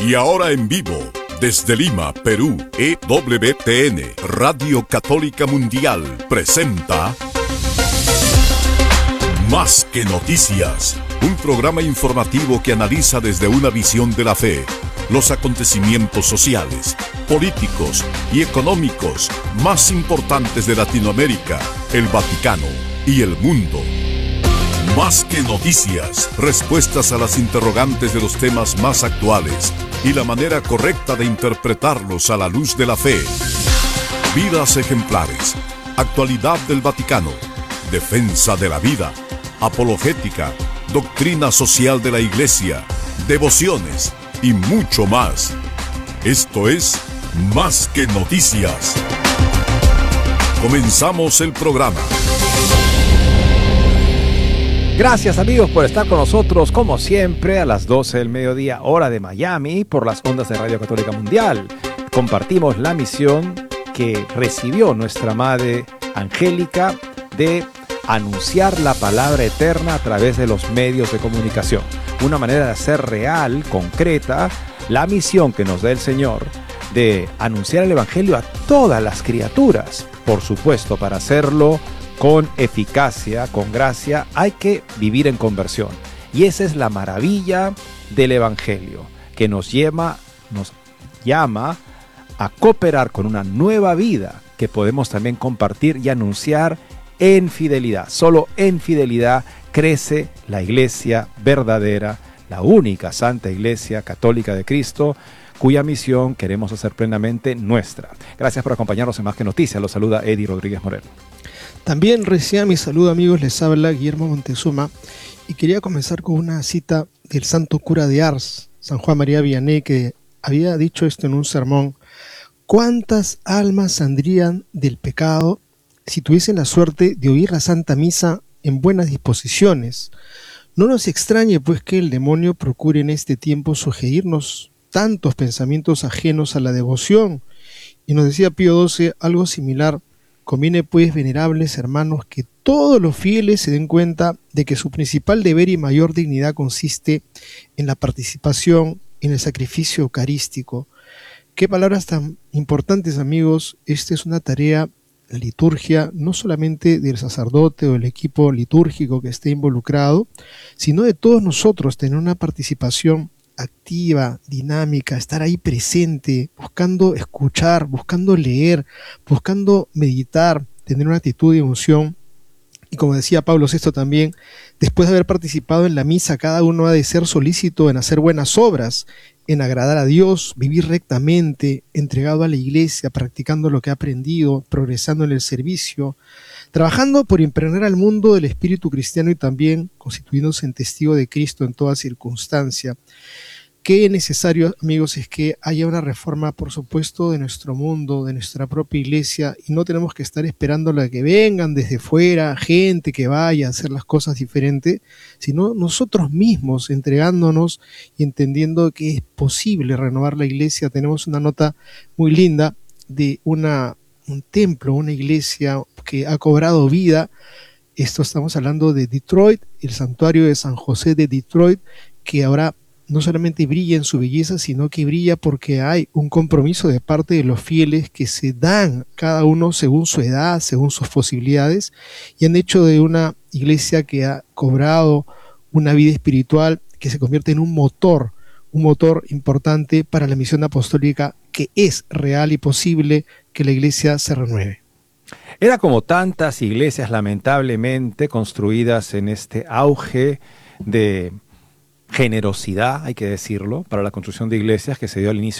Y ahora en vivo, desde Lima, Perú, EWTN, Radio Católica Mundial, presenta Más que Noticias, un programa informativo que analiza desde una visión de la fe los acontecimientos sociales, políticos y económicos más importantes de Latinoamérica, el Vaticano y el mundo. Más que noticias, respuestas a las interrogantes de los temas más actuales y la manera correcta de interpretarlos a la luz de la fe. Vidas ejemplares, actualidad del Vaticano, defensa de la vida, apologética, doctrina social de la Iglesia, devociones y mucho más. Esto es Más que Noticias. Comenzamos el programa. Gracias amigos por estar con nosotros como siempre a las 12 del mediodía hora de Miami por las ondas de Radio Católica Mundial. Compartimos la misión que recibió nuestra Madre Angélica de anunciar la palabra eterna a través de los medios de comunicación. Una manera de hacer real, concreta, la misión que nos da el Señor de anunciar el Evangelio a todas las criaturas. Por supuesto, para hacerlo con eficacia, con gracia, hay que vivir en conversión. Y esa es la maravilla del Evangelio, que nos llama a cooperar con una nueva vida que podemos también compartir y anunciar en fidelidad. Solo en fidelidad crece la Iglesia verdadera, la única Santa Iglesia Católica de Cristo, cuya misión queremos hacer plenamente nuestra. Gracias por acompañarnos en Más que Noticias. Los saluda Eddie Rodríguez Moreno. También recién mi saludo amigos, les habla Guillermo Montezuma y quería comenzar con una cita del santo cura de Ars, San Juan María Vianney, que había dicho esto en un sermón: ¿cuántas almas saldrían del pecado si tuviesen la suerte de oír la Santa Misa en buenas disposiciones? No nos extrañe pues que el demonio procure en este tiempo sugerirnos tantos pensamientos ajenos a la devoción. Y nos decía Pío XII algo similar: conviene pues, venerables hermanos, que todos los fieles se den cuenta de que su principal deber y mayor dignidad consiste en la participación en el sacrificio eucarístico. Qué palabras tan importantes amigos. Esta es una tarea, la liturgia, no solamente del sacerdote o del equipo litúrgico que esté involucrado, sino de todos nosotros, tener una participación activa, dinámica, estar ahí presente, buscando escuchar, buscando leer, buscando meditar, tener una actitud de emoción. Y como decía Pablo VI también, después de haber participado en la misa, cada uno ha de ser solícito en hacer buenas obras, en agradar a Dios, vivir rectamente, entregado a la Iglesia, practicando lo que ha aprendido, progresando en el servicio, trabajando por impregnar al mundo del espíritu cristiano y también constituyéndose en testigo de Cristo en toda circunstancia. Qué necesario, amigos, es que haya una reforma, por supuesto, de nuestro mundo, de nuestra propia iglesia, y no tenemos que estar esperando a que vengan desde fuera, gente que vaya a hacer las cosas diferentes, sino nosotros mismos entregándonos y entendiendo que es posible renovar la iglesia. Tenemos una nota muy linda de un templo, una iglesia que ha cobrado vida. Esto estamos hablando de Detroit, el santuario de San José de Detroit, que ahora no solamente brilla en su belleza, sino que brilla porque hay un compromiso de parte de los fieles que se dan cada uno según su edad, según sus posibilidades, y han hecho de una iglesia que ha cobrado una vida espiritual que se convierte en un motor importante para la misión apostólica, que es real y posible que la iglesia se renueve. Era como tantas iglesias lamentablemente construidas en este auge de generosidad, hay que decirlo, para la construcción de iglesias que se dio al inicio